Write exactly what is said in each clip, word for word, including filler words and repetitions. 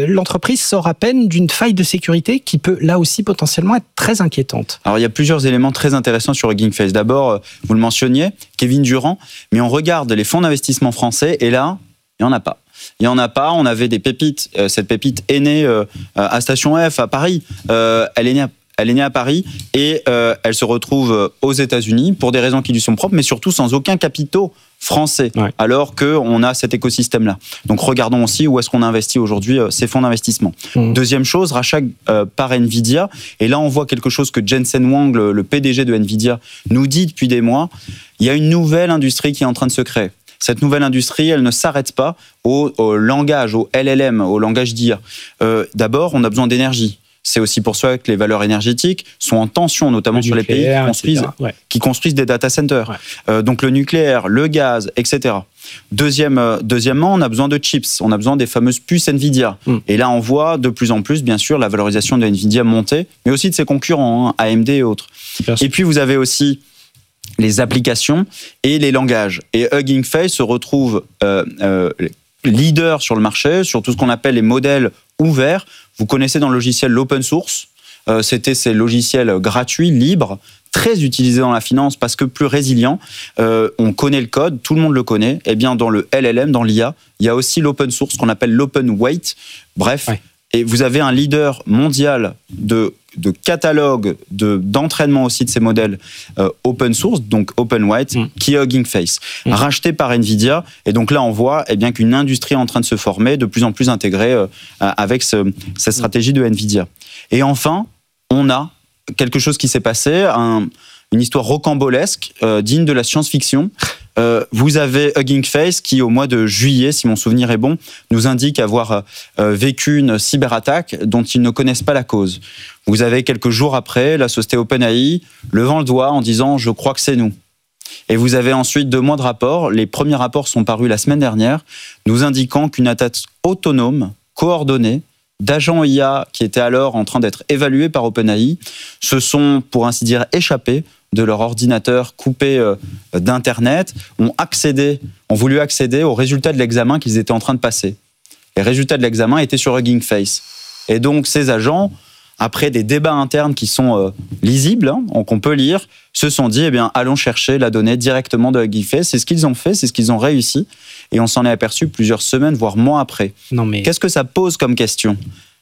l'entreprise sort à peine d'une faille de sécurité qui peut là aussi potentiellement être très inquiétante. Alors il y a plusieurs éléments très intéressants sur Hugging Face. D'abord, vous le mentionniez, Kevin Durand, mais on regarde les fonds d'investissement français et là, il n'y en a pas. Il n'y en a pas, on avait des pépites. Euh, cette pépite est née euh, à Station F, à Paris. Euh, elle est née à Elle est née à Paris et euh, elle se retrouve aux États-Unis pour des raisons qui lui sont propres, mais surtout sans aucun capitaux français, ouais. alors qu'on a cet écosystème-là. Donc regardons aussi où est-ce qu'on investit aujourd'hui euh, ces fonds d'investissement. Mmh. Deuxième chose, rachat euh, par Nvidia. Et là, on voit quelque chose que Jensen Huang, le, le P D G de Nvidia, nous dit depuis des mois. Il y a une nouvelle industrie qui est en train de se créer. Cette nouvelle industrie, elle ne s'arrête pas au, au langage, au L L M, au langage d'I A. Euh, d'abord, on a besoin d'énergie. C'est aussi pour ça que les valeurs énergétiques sont en tension, notamment le sur nucléaire, les pays qui construisent, ouais. qui construisent des data centers. Ouais. Euh, donc le nucléaire, le gaz, et cetera. Deuxième, euh, deuxièmement, on a besoin de chips. On a besoin des fameuses puces Nvidia. Mm. Et là, on voit de plus en plus, bien sûr, la valorisation de Nvidia monter, mais aussi de ses concurrents, hein, A M D et autres. Et puis, vous avez aussi les applications et les langages. Et Hugging Face se retrouve euh, euh, leader sur le marché, sur tout ce qu'on appelle les modèles ouverts. Vous connaissez dans le logiciel l'open source. Euh, c'était ces logiciels gratuits, libres, très utilisés dans la finance parce que plus résilients. Euh, on connaît le code, tout le monde le connaît. Eh bien, dans le L L M, dans l'I A, il y a aussi l'open source qu'on appelle l'open weight. Bref, ouais. Et vous avez un leader mondial de, de catalogue, de, d'entraînement aussi de ces modèles euh, open source, donc open weight, mmh. qui est Hugging Face, mmh. racheté par Nvidia. Et donc là, on voit eh bien, qu'une industrie est en train de se former, de plus en plus intégrée euh, avec ce, cette stratégie de Nvidia. Et enfin, on a quelque chose qui s'est passé, un, une histoire rocambolesque, euh, digne de la science-fiction. Euh, vous avez Hugging Face qui, au mois de juillet, si mon souvenir est bon, nous indique avoir euh, vécu une cyberattaque dont ils ne connaissent pas la cause. Vous avez quelques jours après la société OpenAI levant le doigt en disant « je crois que c'est nous ». Et vous avez ensuite deux mois de rapports. Les premiers rapports sont parus la semaine dernière, nous indiquant qu'une attaque autonome, coordonnée, d'agents I A qui étaient alors en train d'être évalués par OpenAI, se sont, pour ainsi dire, échappés de leur ordinateur coupé euh, d'Internet, ont accédé, ont voulu accéder aux résultats de l'examen qu'ils étaient en train de passer. Les résultats de l'examen étaient sur Hugging Face. Et donc, ces agents, après des débats internes qui sont euh, lisibles, hein, qu'on peut lire, se sont dit, eh bien, allons chercher la donnée directement de Hugging Face. C'est ce qu'ils ont fait, c'est ce qu'ils ont réussi. Et on s'en est aperçu plusieurs semaines, voire mois après. Non, mais... Qu'est-ce que ça pose comme question ?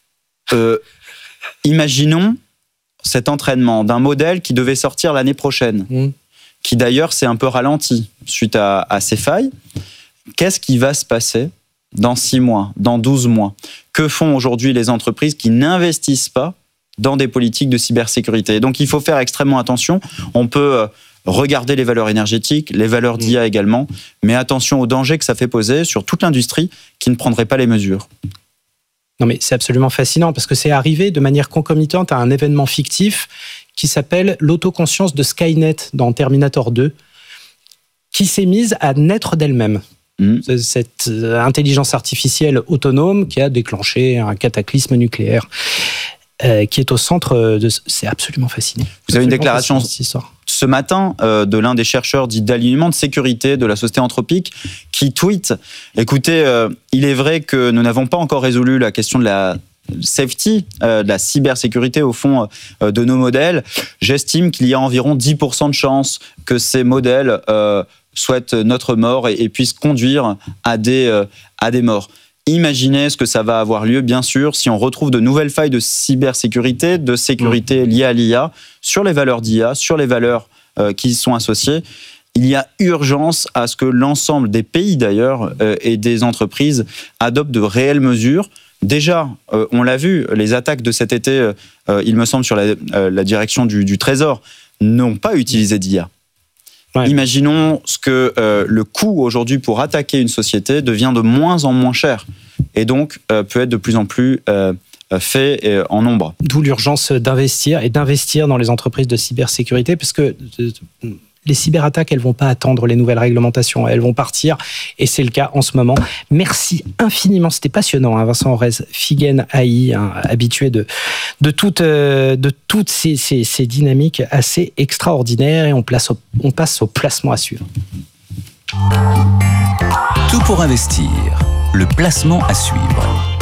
euh, Imaginons cet entraînement d'un modèle qui devait sortir l'année prochaine, mmh. qui d'ailleurs s'est un peu ralenti suite à, à ces failles. Qu'est-ce qui va se passer dans six mois, dans douze mois ? Que font aujourd'hui les entreprises qui n'investissent pas dans des politiques de cybersécurité ? Donc il faut faire extrêmement attention. On peut regarder les valeurs énergétiques, les valeurs d'I A également, mais attention aux dangers que ça fait poser sur toute l'industrie qui ne prendrait pas les mesures. Non mais c'est absolument fascinant parce que c'est arrivé de manière concomitante à un événement fictif qui s'appelle l'autoconscience de Skynet dans Terminator deux, qui s'est mise à naître d'elle-même. Mmh. Cette intelligence artificielle autonome qui a déclenché un cataclysme nucléaire, euh, qui est au centre de... C'est absolument fascinant. Vous avez une déclaration ce matin euh, de l'un des chercheurs dits d'alignement de sécurité de la société Anthropic qui tweet « Écoutez, euh, il est vrai que nous n'avons pas encore résolu la question de la safety, euh, de la cybersécurité au fond euh, de nos modèles. J'estime qu'il y a environ dix pour cent de chances que ces modèles euh, souhaitent notre mort et, et puissent conduire à des, euh, à des morts. » Imaginez ce que ça va avoir lieu, bien sûr, si on retrouve de nouvelles failles de cybersécurité, de sécurité liées à l'I A, sur les valeurs d'I A, sur les valeurs euh, qui y sont associées. Il y a urgence à ce que l'ensemble des pays, d'ailleurs, euh, et des entreprises adoptent de réelles mesures. Déjà, euh, on l'a vu, les attaques de cet été, euh, il me semble, sur la, euh, la direction du, du Trésor, n'ont pas utilisé d'I A. Ouais. Imaginons ce que euh, le coût aujourd'hui pour attaquer une société devient de moins en moins cher et donc euh, peut être de plus en plus euh, fait euh, en nombre. D'où l'urgence d'investir et d'investir dans les entreprises de cybersécurité parce que euh, les cyberattaques, elles ne vont pas attendre les nouvelles réglementations, elles vont partir et c'est le cas en ce moment. Merci infiniment, c'était passionnant, hein, Vincent Orez, Figen A I, hein, habitué de, de, toute, euh, de toutes ces, ces, ces dynamiques assez extraordinaires et on, place au, on passe au placement à suivre. Tout pour investir, le placement à suivre.